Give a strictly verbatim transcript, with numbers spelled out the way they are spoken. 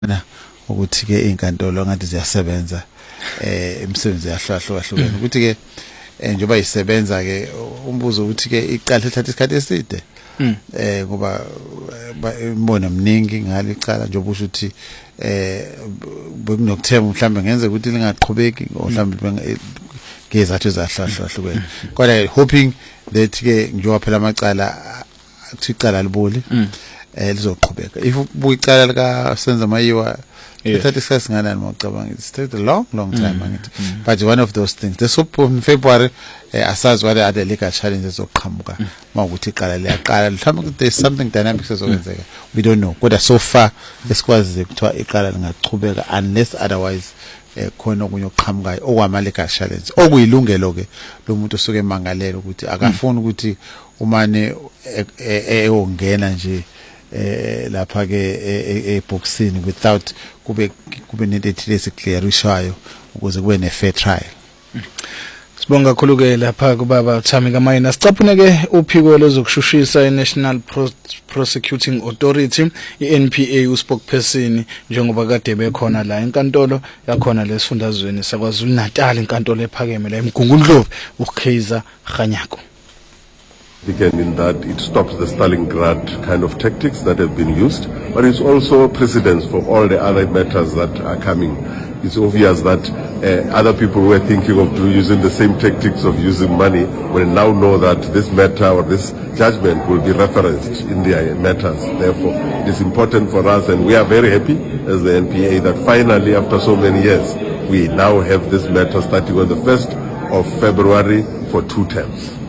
na ukuthi ke inkantolo ngathi ziyasebenza eh imisebenzi yahlahlukahlukene ukuthi ke njengoba isebenza ke umbuzo ukuthi ke iqala ethatha isikhathi eside eh ngoba imbona eminingi ngalicala njengoba usho ukuthi eh bekunokuthema mhlambe ngenze ukuthi lingaqhubeki mhlambe ngezathu zahlahlukahlukene kodwa hoping that ke njengoba phela amacala kuthi icala liboli eh lizoqhubeka if buyicala lika Senzo Mayiwa ithatha isikhathi singanani mawucabanga it's take a long long time angithi but one of those things the super in February asazi wale other legal challenges zoqhamuka mawukuthi iqala liyaqala mhlawumbe there's something dynamic sezokwenzeka we don't know kodwa so far esikwazi ukuthiwa iqala lingaqhubeka unless otherwise khona okunye oqhamukayo okwama legal challenge okuyilungelo ke lo muntu osuke emangalela ukuthi akafuni ukuthi umane eyongena nje eh lapha ke eboxini without kube kube nento esiclearishwayo ukuze kube ne fair trial. Sibonga kakhulu ke lapha kubaba Thami kaMayina sicaphune ke uphiko lozokushushisa iNational Prosecuting Authority iN P A uspokesperson njengoba kade bekhona la enkantolo yakhona lesifundazweni saKwaZulu Natal inkantolo ephakeme la eMgungundlovu uKaiser Khanyako. Began in that it stops the Stalingrad kind of tactics that have been used, but it's also precedence for all the other matters that are coming. It's obvious that uh, other people were thinking of do, using the same tactics of using money will now know that this matter or this judgment will be referenced in their matters. Therefore, it is important for us, and we are very happy as the N P A that finally, after so many years, we now have this matter starting on the first of February for two terms.